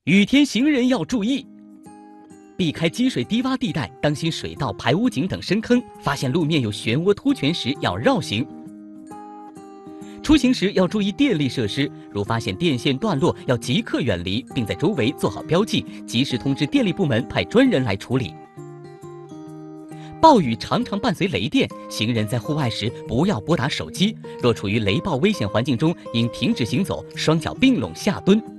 雨天行人要注意，避开积水低洼地带，当心水道、排污井等深坑。发现路面有漩涡凸泉时，要绕行。出行时要注意电力设施，如发现电线断落，要即刻远离，并在周围做好标记，及时通知电力部门派专人来处理。暴雨常常伴随雷电，行人在户外时不要拨打手机。若处于雷暴危险环境中，应停止行走，双脚并拢下蹲。